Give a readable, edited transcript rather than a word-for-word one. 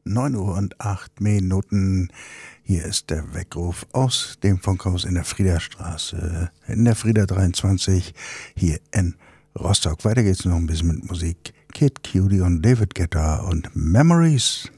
9:08. Hier ist der Weckruf aus dem Funkhaus in der Friederstraße, in der Frieder 23, hier in Rostock. Weiter geht's noch ein bisschen mit Musik. Kid Cudi und David Guetta und Memories.